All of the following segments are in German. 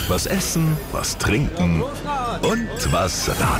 Was essen, was trinken und was raten.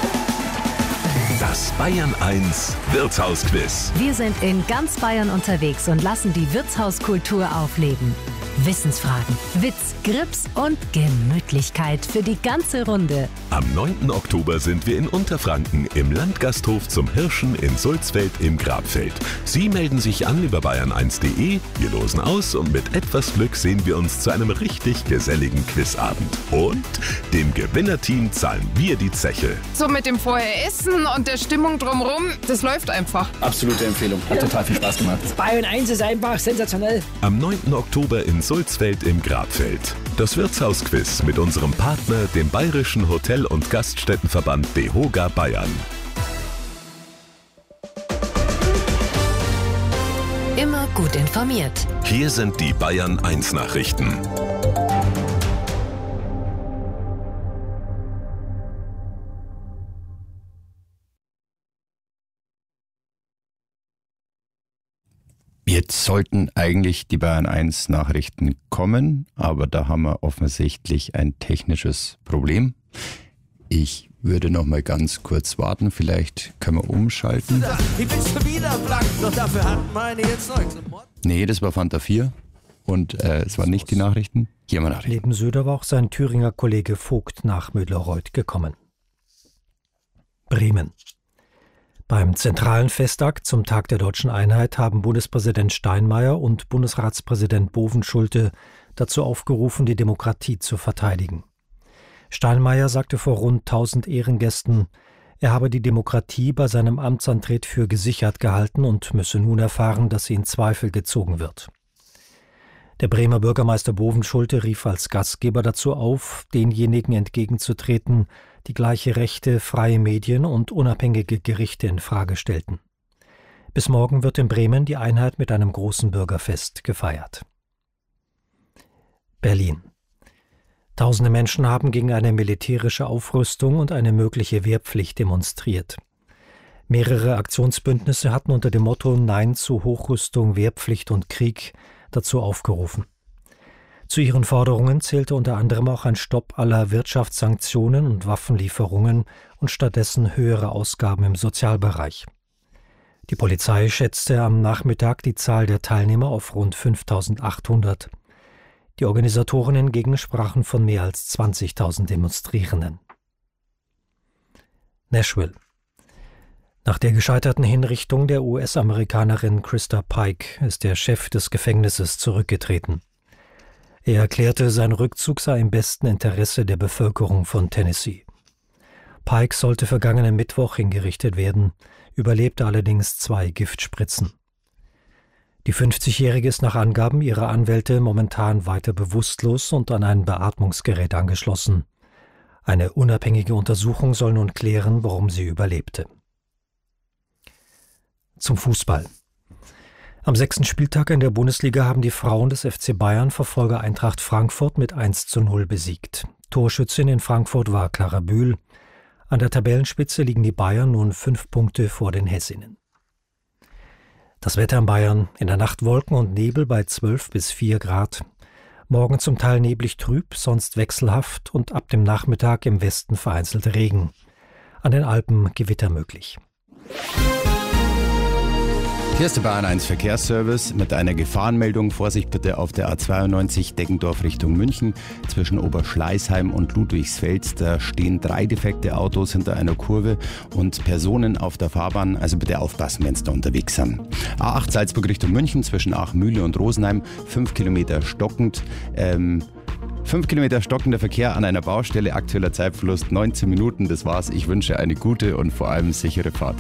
Das Bayern 1 Wirtshausquiz. Wir sind in ganz Bayern unterwegs und lassen die Wirtshauskultur aufleben. Wissensfragen, Witz, Grips und Gemütlichkeit für die ganze Runde. Am 9. Oktober sind wir in Unterfranken im Landgasthof zum Hirschen in Sulzfeld im Grabfeld. Sie melden sich an über bayern1.de, wir losen aus und mit etwas Glück sehen wir uns zu einem richtig geselligen Quizabend. Und dem Gewinnerteam zahlen wir die Zeche. So mit dem Vorher-Essen und der Stimmung drumherum, das läuft einfach. Absolute Empfehlung. Hat total viel Spaß gemacht. Bayern 1 ist einfach sensationell. Am 9. Oktober in Sulzfeld im Grabfeld. Das Wirtshausquiz mit unserem Partner, dem Bayerischen Hotel- und Gaststättenverband DEHOGA Bayern. Immer gut informiert. Hier sind die Bayern 1 Nachrichten. Jetzt sollten eigentlich die Bayern 1 Nachrichten kommen, aber da haben wir offensichtlich ein technisches Problem. Ich würde noch mal ganz kurz warten, vielleicht können wir umschalten. Ich bin schon wieder blank, doch dafür hatten meine jetzt Zeugs. Nee, das war Fanta 4 und es waren nicht die Nachrichten. Hier haben wir Nachrichten. Neben Söder war auch sein Thüringer Kollege Vogt nach Mühlerreuth gekommen. Bremen. Beim zentralen Festakt zum Tag der Deutschen Einheit haben Bundespräsident Steinmeier und Bundesratspräsident Bovenschulte dazu aufgerufen, die Demokratie zu verteidigen. Steinmeier sagte vor rund 1000 Ehrengästen, er habe die Demokratie bei seinem Amtsantritt für gesichert gehalten und müsse nun erfahren, dass sie in Zweifel gezogen wird. Der Bremer Bürgermeister Bovenschulte rief als Gastgeber dazu auf, denjenigen entgegenzutreten, die gleiche Rechte, freie Medien und unabhängige Gerichte in Frage stellten. Bis morgen wird in Bremen die Einheit mit einem großen Bürgerfest gefeiert. Berlin. Tausende Menschen haben gegen eine militärische Aufrüstung und eine mögliche Wehrpflicht demonstriert. Mehrere Aktionsbündnisse hatten unter dem Motto Nein zu Hochrüstung, Wehrpflicht und Krieg dazu aufgerufen. Zu ihren Forderungen zählte unter anderem auch ein Stopp aller Wirtschaftssanktionen und Waffenlieferungen und stattdessen höhere Ausgaben im Sozialbereich. Die Polizei schätzte am Nachmittag die Zahl der Teilnehmer auf rund 5.800. Die Organisatoren hingegen sprachen von mehr als 20.000 Demonstrierenden. Nashville. Nach der gescheiterten Hinrichtung der US-Amerikanerin Krista Pike ist der Chef des Gefängnisses zurückgetreten. Er erklärte, sein Rückzug sei im besten Interesse der Bevölkerung von Tennessee. Pike sollte vergangenen Mittwoch hingerichtet werden, überlebte allerdings 2 Giftspritzen. Die 50-Jährige ist nach Angaben ihrer Anwälte momentan weiter bewusstlos und an ein Beatmungsgerät angeschlossen. Eine unabhängige Untersuchung soll nun klären, warum sie überlebte. Zum Fußball. Am 6. Spieltag in der Bundesliga haben die Frauen des FC Bayern Verfolger Eintracht Frankfurt mit 1:0 besiegt. Torschützin in Frankfurt war Clara Bühl. An der Tabellenspitze liegen die Bayern nun 5 Punkte vor den Hessinnen. Das Wetter in Bayern: in der Nacht Wolken und Nebel bei 12 bis 4 Grad. Morgen zum Teil neblig trüb, sonst wechselhaft und ab dem Nachmittag im Westen vereinzelt Regen. An den Alpen Gewitter möglich. Hier ist der Bayern 1 Verkehrsservice mit einer Gefahrenmeldung. Vorsicht bitte auf der A92 Deggendorf Richtung München. Zwischen Oberschleißheim und Ludwigsfeld, da stehen 3 defekte Autos hinter einer Kurve und Personen auf der Fahrbahn. Also bitte aufpassen, wenn Sie da unterwegs sind. A8 Salzburg Richtung München zwischen Achmühle und Rosenheim. 5 Kilometer stockend. 5 Kilometer stockender Verkehr an einer Baustelle. Aktueller Zeitverlust 19 Minuten. Das war's. Ich wünsche eine gute und vor allem sichere Fahrt.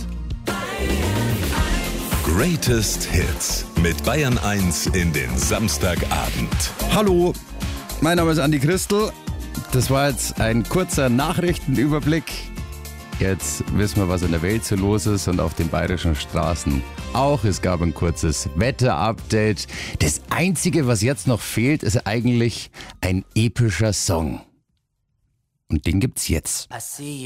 Greatest Hits mit Bayern 1 in den Samstagabend. Hallo, mein Name ist Andi Christel. Das war jetzt ein kurzer Nachrichtenüberblick. Jetzt wissen wir, was in der Welt so los ist und auf den bayerischen Straßen auch. Es gab ein kurzes Wetter-Update. Das Einzige, was jetzt noch fehlt, ist eigentlich ein epischer Song. Und den gibt's jetzt.